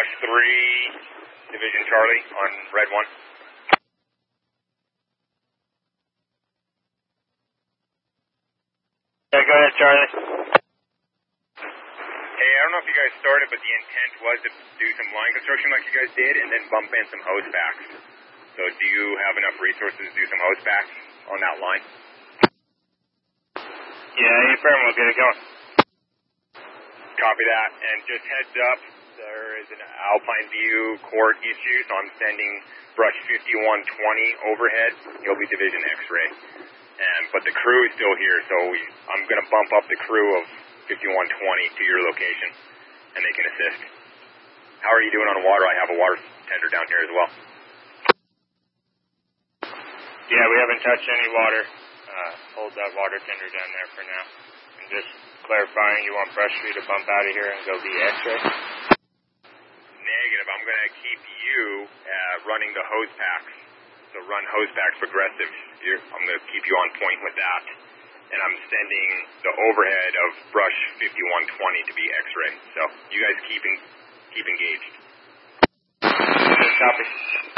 Brush 3, Division Charlie on Red 1. Yeah, go ahead, Charlie. Hey, I don't know if you guys started, but the intent was to do some line construction like you guys did and then bump in some hose backs. So do you have enough resources to do some hose backs on that line? Yeah, affirm, we'll get it going. Copy that. And just heads up, there is an Alpine View court issue, so I'm sending Brush 5120 overhead. He'll be Division X-ray. But the crew is still here, so I'm going to bump up the crew of 5120 to your location, and they can assist. How are you doing on water? I have a water tender down here as well. Yeah, we haven't touched any water. Hold that water tender down there for now. And just clarifying, you want Brush 3 to bump out of here and go be X-ray? Negative. I'm going to keep you running the hose packs. So run hose packs progressive. I'm going to keep you on point with that. And I'm sending the overhead of Brush 5120 to be X-ray. So you guys keep engaged. Copy.